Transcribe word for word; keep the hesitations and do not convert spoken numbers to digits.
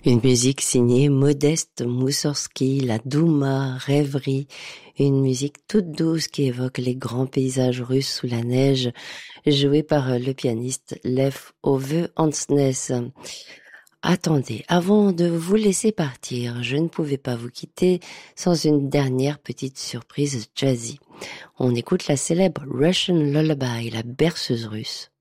Une musique signée Modeste Moussorgsky, la Douma, Rêverie, une musique toute douce qui évoque les grands paysages russes sous la neige, jouée par le pianiste Lev Ove Ansnes. Attendez, avant de vous laisser partir, je ne pouvais pas vous quitter sans une dernière petite surprise jazzy. On écoute la célèbre Russian Lullaby, la berceuse russe.